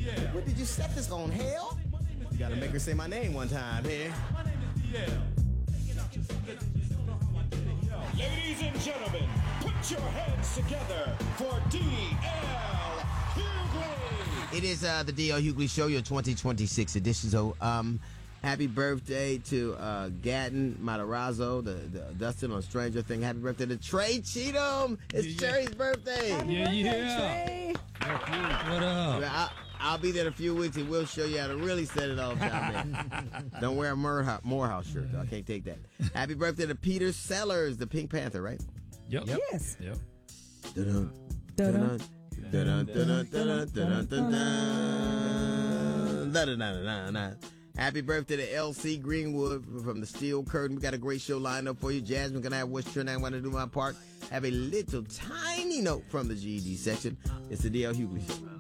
What did you set this on, hell? You gotta make her say my name one time, here. Ladies and gentlemen, put your hands together for D.L. Hughley. It is the D.L. Hughley Show, your 2026 edition. So, happy birthday to Gatton Matarazzo, the Dustin on Stranger Thing. Happy birthday to Trey Cheatham. It's Cherry's birthday. Happy birthday, Trey. What up? I'll be there in a few weeks and we'll show you how to really set it off down there. Don't wear a Morehouse shirt, though. I can't take that. Happy birthday to Peter Sellers, the Pink Panther, right? Yep. Yes. Yep. Dun-dun, dun-dun, dun-dun, dun-dun, dun-dun, dun-dun, dun-dun. Da-da-da-da-da-da. Happy birthday to L.C. Greenwood from the Steel Curtain. We got a great show lined up for you. Jasmine gonna have what's trending. I want to do my part. Have a little tiny note from the GED section. It's the D.L. Hughley Show.